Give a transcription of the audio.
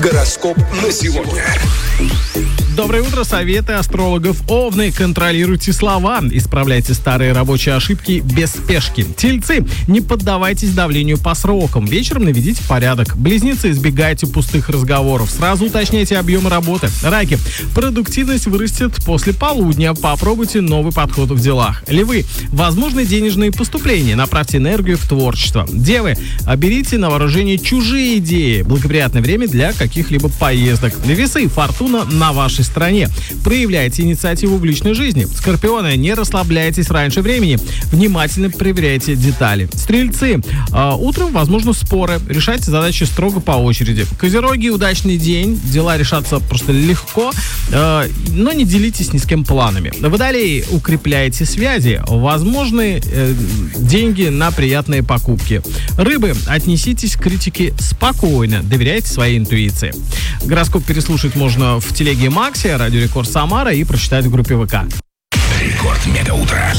Гороскоп на сегодня. Доброе утро, советы астрологов. Овны, контролируйте слова, исправляйте старые рабочие ошибки без спешки. Тельцы, не поддавайтесь давлению по срокам, вечером наведите порядок. Близнецы, избегайте пустых разговоров, сразу уточняйте объемы работы. Раки, продуктивность вырастет после полудня, попробуйте новый подход в делах. Львы, возможны денежные поступления, направьте энергию в творчество. Девы, берите на вооружение чужие идеи, благоприятное время для каких-либо поездок. Весы, фортуна на вашей стороне. Проявляйте инициативу в личной жизни. Скорпионы, не расслабляйтесь раньше времени. Внимательно проверяйте детали. Стрельцы, утром возможны споры. Решайте задачи строго по очереди. Козероги, удачный день. Дела решатся просто легко, но не делитесь ни с кем планами. Водолеи, укрепляйте связи. Возможны деньги на приятные покупки. Рыбы, отнеситесь к критике спокойно. Доверяйте своей интуиции. Гороскоп переслушать можно в телеге Макси, Радио Рекорд Самара и прочитать в группе ВК. Рекорд Мегаутро.